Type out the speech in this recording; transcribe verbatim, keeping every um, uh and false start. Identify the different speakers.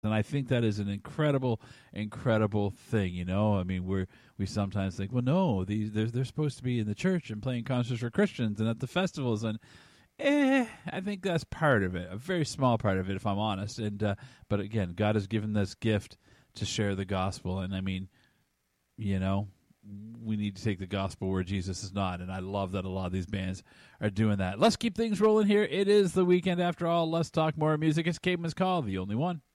Speaker 1: And I think that is an incredible, incredible thing. You know, I mean, we're we sometimes think, well, no, these they're they're supposed to be in the church and playing concerts for Christians and at the festivals, and eh, I think that's part of it, a very small part of it, if I'm honest. And uh, but again, God has given this gift to share the gospel, and I mean, you know, we need to take the gospel where Jesus is not, and I love that a lot of these bands are doing that. Let's keep things rolling here. It is the weekend after all. Let's talk more music. It's Caveman's Call, the only one.